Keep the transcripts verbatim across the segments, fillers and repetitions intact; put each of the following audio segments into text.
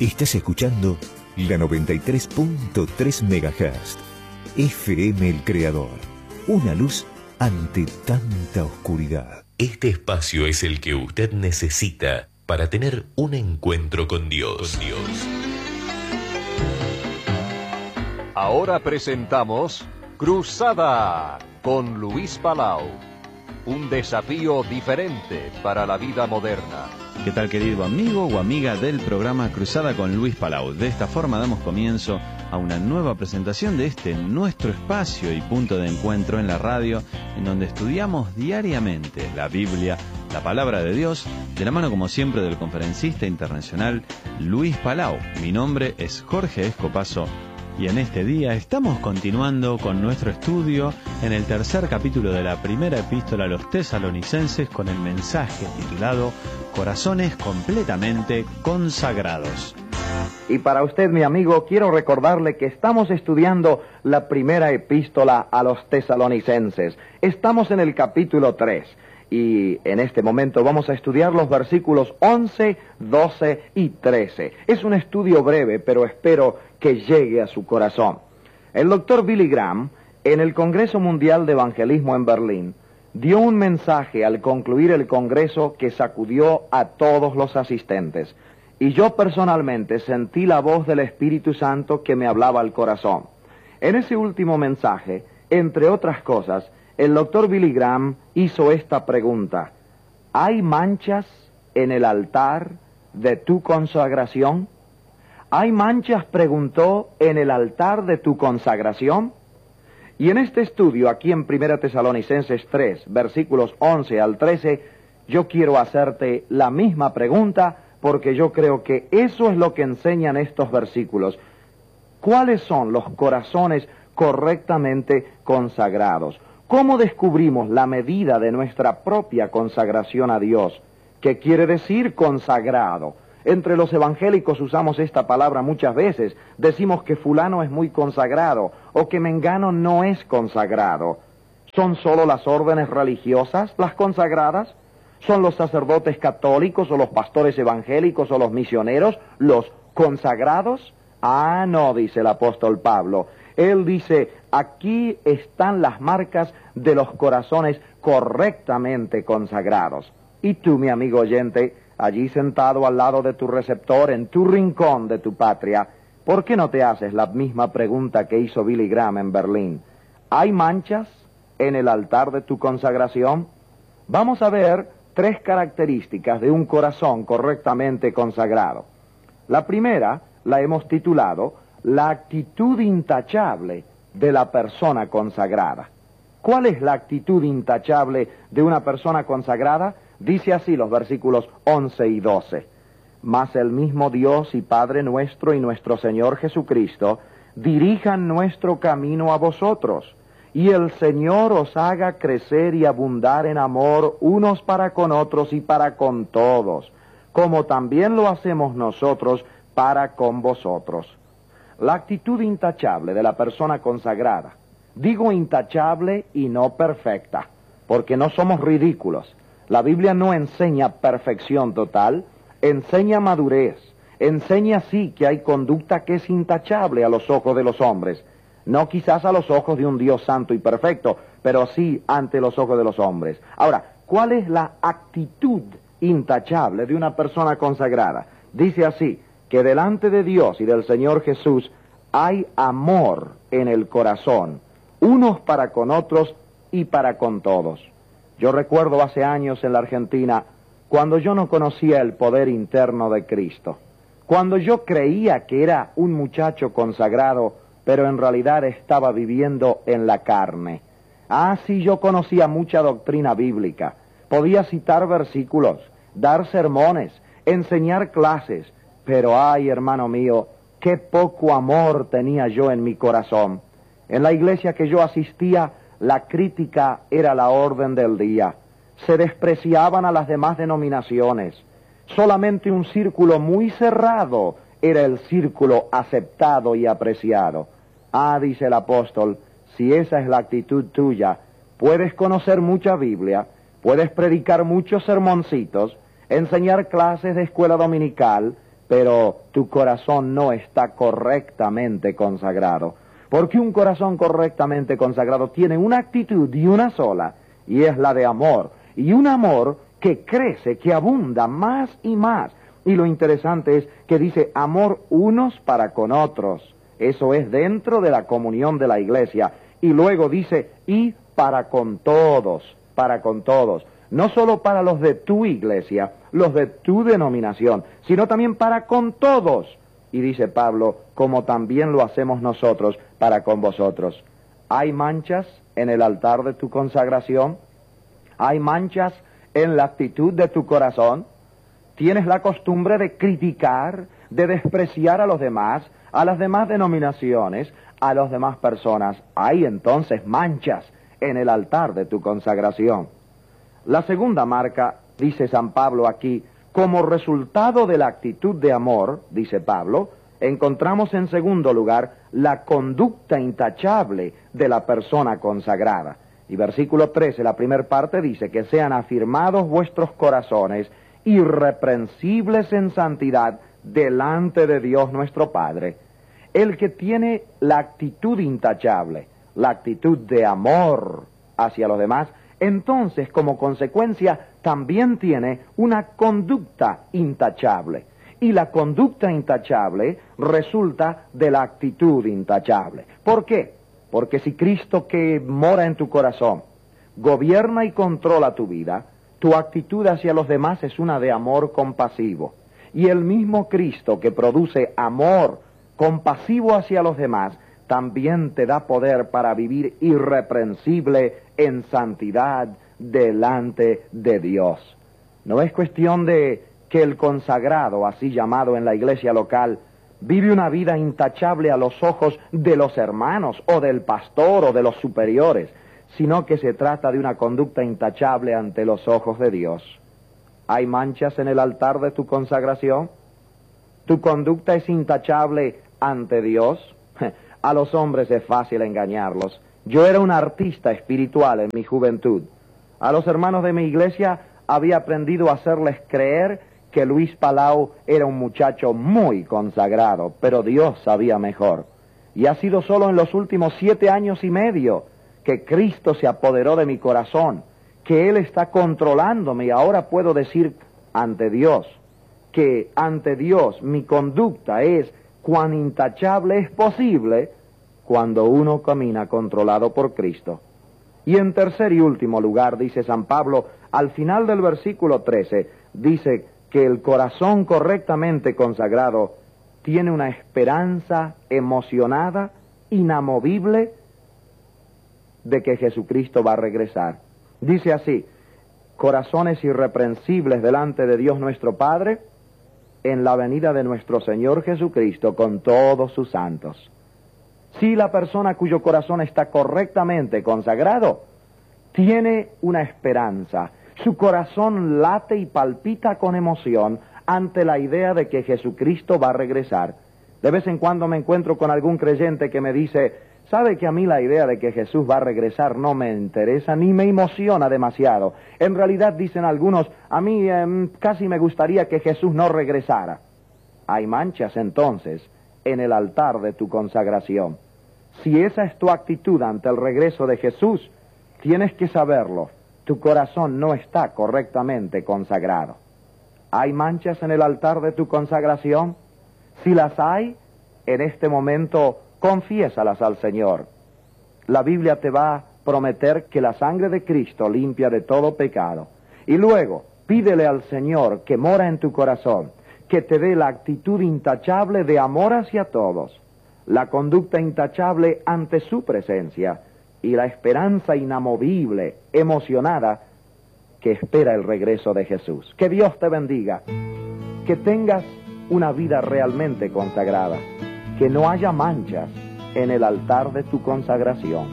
Estás escuchando la noventa y tres punto tres megahertz. F M El Creador. Una luz ante tanta oscuridad. Este espacio es el que usted necesita para tener un encuentro con Dios. Con Dios. Ahora presentamos Cruzada con Luis Palau. Un desafío diferente para la vida moderna. ¿Qué tal, querido amigo o amiga del programa Cruzada con Luis Palau? De esta forma damos comienzo a una nueva presentación de este nuestro espacio y punto de encuentro en la radio, en donde estudiamos diariamente la Biblia, la palabra de Dios, de la mano como siempre del conferencista internacional Luis Palau. Mi nombre es Jorge Escopazo y en este día estamos continuando con nuestro estudio en el tercer capítulo de la primera epístola a los tesalonicenses con el mensaje titulado Corazones completamente consagrados. Y para usted, mi amigo, quiero recordarle que estamos estudiando la primera epístola a los tesalonicenses. Estamos en el capítulo tres. Y en este momento vamos a estudiar los versículos once, doce y trece. Es un estudio breve, pero espero que llegue a su corazón. El doctor Billy Graham, en el Congreso Mundial de Evangelismo en Berlín, dio un mensaje al concluir el congreso que sacudió a todos los asistentes. Y yo personalmente sentí la voz del Espíritu Santo que me hablaba al corazón. En ese último mensaje, entre otras cosas, el doctor Billy Graham hizo esta pregunta: ¿hay manchas en el altar de tu consagración? ¿Hay manchas, preguntó, en el altar de tu consagración? Y en este estudio, aquí en Primera Tesalonicenses tres, versículos once al trece, yo quiero hacerte la misma pregunta, porque yo creo que eso es lo que enseñan estos versículos. ¿Cuáles son los corazones correctamente consagrados? ¿Cómo descubrimos la medida de nuestra propia consagración a Dios? ¿Qué quiere decir consagrado? Entre los evangélicos usamos esta palabra muchas veces. Decimos que fulano es muy consagrado o que mengano no es consagrado. ¿Son solo las órdenes religiosas las consagradas? ¿Son los sacerdotes católicos o los pastores evangélicos o los misioneros los consagrados? Ah, no, dice el apóstol Pablo. Él dice, aquí están las marcas de los corazones correctamente consagrados. Y tú, mi amigo oyente, allí sentado al lado de tu receptor, en tu rincón de tu patria, ¿por qué no te haces la misma pregunta que hizo Billy Graham en Berlín? ¿Hay manchas en el altar de tu consagración? Vamos a ver tres características de un corazón correctamente consagrado. La primera la hemos titulado la actitud intachable de la persona consagrada. ¿Cuál es la actitud intachable de una persona consagrada? Dice así los versículos once y doce. Mas el mismo Dios y Padre nuestro y nuestro Señor Jesucristo dirijan nuestro camino a vosotros, y el Señor os haga crecer y abundar en amor unos para con otros y para con todos, como también lo hacemos nosotros para con vosotros. La actitud intachable de la persona consagrada. Digo intachable y no perfecta, porque no somos ridículos. La Biblia no enseña perfección total, enseña madurez, enseña sí que hay conducta que es intachable a los ojos de los hombres. No quizás a los ojos de un Dios santo y perfecto, pero sí ante los ojos de los hombres. Ahora, ¿cuál es la actitud intachable de una persona consagrada? Dice así, que delante de Dios y del Señor Jesús hay amor en el corazón, unos para con otros y para con todos. Yo recuerdo hace años en la Argentina, cuando yo no conocía el poder interno de Cristo, cuando yo creía que era un muchacho consagrado, pero en realidad estaba viviendo en la carne. Ah, sí, yo conocía mucha doctrina bíblica, podía citar versículos, dar sermones, enseñar clases, pero ay, hermano mío, qué poco amor tenía yo en mi corazón. En la iglesia que yo asistía, la crítica era la orden del día. Se despreciaban a las demás denominaciones. Solamente un círculo muy cerrado era el círculo aceptado y apreciado. Ah, dice el apóstol, si esa es la actitud tuya, puedes conocer mucha Biblia, puedes predicar muchos sermoncitos, enseñar clases de escuela dominical, pero tu corazón no está correctamente consagrado. Porque un corazón correctamente consagrado tiene una actitud y una sola, y es la de amor. Y un amor que crece, que abunda más y más. Y lo interesante es que dice amor unos para con otros. Eso es dentro de la comunión de la iglesia. Y luego dice y para con todos, para con todos. No solo para los de tu iglesia, los de tu denominación, sino también para con todos. Y dice Pablo, como también lo hacemos nosotros para con vosotros. ¿Hay manchas en el altar de tu consagración? ¿Hay manchas en la actitud de tu corazón? ¿Tienes la costumbre de criticar, de despreciar a los demás, a las demás denominaciones, a las demás personas? Hay entonces manchas en el altar de tu consagración. La segunda marca, dice San Pablo aquí, como resultado de la actitud de amor, dice Pablo, encontramos en segundo lugar la conducta intachable de la persona consagrada. Y versículo trece, la primera parte dice que sean afirmados vuestros corazones irreprensibles en santidad delante de Dios nuestro Padre. El que tiene la actitud intachable, la actitud de amor hacia los demás, entonces como consecuencia también tiene una conducta intachable. Y la conducta intachable resulta de la actitud intachable. ¿Por qué? Porque si Cristo que mora en tu corazón gobierna y controla tu vida, tu actitud hacia los demás es una de amor compasivo. Y el mismo Cristo que produce amor compasivo hacia los demás, también te da poder para vivir irreprensible en santidad delante de Dios. No es cuestión de que el consagrado, así llamado en la iglesia local, vive una vida intachable a los ojos de los hermanos o del pastor o de los superiores, sino que se trata de una conducta intachable ante los ojos de Dios. ¿Hay manchas en el altar de tu consagración? ¿Tu conducta es intachable ante Dios? A los hombres es fácil engañarlos. Yo era un artista espiritual en mi juventud. A los hermanos de mi iglesia había aprendido a hacerles creer que Luis Palau era un muchacho muy consagrado, pero Dios sabía mejor. Y ha sido solo en los últimos siete años y medio que Cristo se apoderó de mi corazón, que Él está controlándome y ahora puedo decir ante Dios, que ante Dios mi conducta es cuán intachable es posible cuando uno camina controlado por Cristo. Y en tercer y último lugar, dice San Pablo, al final del versículo trece, dice que el corazón correctamente consagrado tiene una esperanza emocionada, inamovible, de que Jesucristo va a regresar. Dice así, corazones irreprensibles delante de Dios nuestro Padre, en la venida de nuestro Señor Jesucristo con todos sus santos. Si la persona cuyo corazón está correctamente consagrado, tiene una esperanza. Su corazón late y palpita con emoción ante la idea de que Jesucristo va a regresar. De vez en cuando me encuentro con algún creyente que me dice, ¿sabe que a mí la idea de que Jesús va a regresar no me interesa ni me emociona demasiado? En realidad, dicen algunos, a mí eh, casi me gustaría que Jesús no regresara. Hay manchas entonces en el altar de tu consagración. Si esa es tu actitud ante el regreso de Jesús, tienes que saberlo. Tu corazón no está correctamente consagrado. ¿Hay manchas en el altar de tu consagración? Si las hay, en este momento confiésalas al Señor. La Biblia te va a prometer que la sangre de Cristo limpia de todo pecado. Y luego, pídele al Señor que mora en tu corazón, que te dé la actitud intachable de amor hacia todos, la conducta intachable ante su presencia y la esperanza inamovible, emocionada, que espera el regreso de Jesús. Que Dios te bendiga, que tengas una vida realmente consagrada, que no haya manchas en el altar de tu consagración.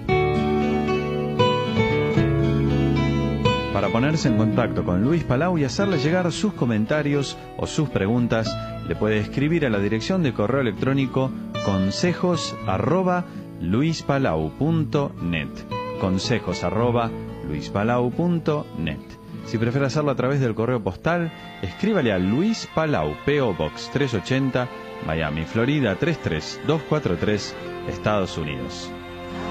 Para ponerse en contacto con Luis Palau y hacerle llegar sus comentarios o sus preguntas, le puede escribir a la dirección de correo electrónico consejos arroba luispalau punto net. Consejos arroba luispalau punto net. Si prefiere hacerlo a través del correo postal, escríbale a Luis Palau, P O Box trescientos ochenta, Miami, Florida tres tres dos cuatro tres, Estados Unidos.